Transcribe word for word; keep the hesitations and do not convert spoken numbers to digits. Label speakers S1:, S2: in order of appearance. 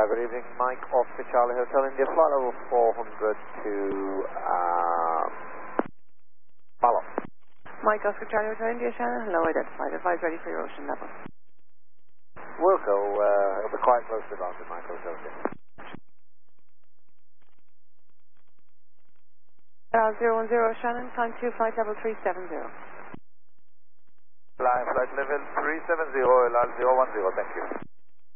S1: good evening. Mike, Oscar Charlie Hotel India, flight level four hundred to um, Mallow.
S2: Mike, Oscar Charlie Hotel India, Shannon, hello, identified. Advise ready for your ocean level.
S1: We'll go, uh, it'll be quite close to London, Mike, Hotel India.
S2: Uh, zero one zero, Shannon, time two, flight level three seven zero.
S1: Flight, flight level three seven zero, L R zero one zero, thank you.